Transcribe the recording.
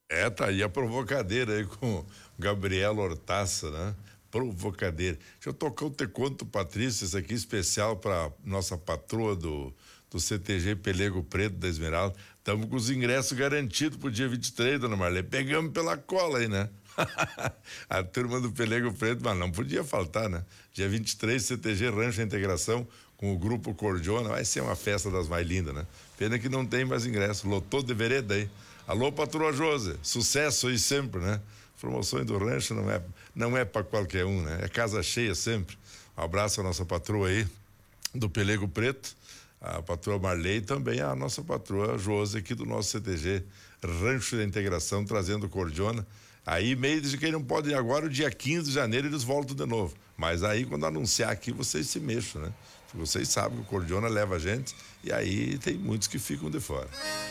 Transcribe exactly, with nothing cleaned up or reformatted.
É, tá aí a provocadeira aí com Gabriela Hortaça, né? Provocadeira. Deixa eu tocar o Te Conto, Patrícia, isso aqui especial para nossa patroa do, do C T G Pelego Preto da Esmeralda. Estamos com os ingressos garantidos pro dia vinte e três, dona Marlene. Pegamos pela cola aí, né? A turma do Pelego Preto, mas não podia faltar, né? Dia vinte e três, C T G Rancho Integração com o grupo Cordiona. Vai ser uma festa das mais lindas, né? Pena que não tem mais ingresso. Lotou de vereda aí. Alô, patroa José, sucesso aí sempre, né? Promoções do rancho não é, não é para qualquer um, né? É casa cheia sempre. Um abraço à nossa patroa aí, do Pelego Preto, a patroa Marley e também a nossa patroa José aqui do nosso C T G Rancho da Integração, trazendo Cordiona. Aí meio de quem não pode ir agora, o dia quinze de janeiro eles voltam de novo. Mas aí quando anunciar aqui, vocês se mexam, né? Vocês sabem que o Cordiona leva a gente e aí tem muitos que ficam de fora.